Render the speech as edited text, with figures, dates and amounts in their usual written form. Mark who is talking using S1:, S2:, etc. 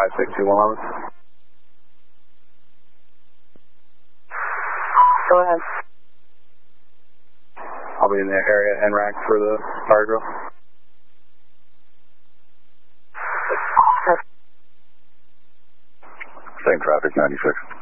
S1: 56211.
S2: Go ahead.
S1: I'll be in the area NRAC for the fire drill. Same traffic, 96.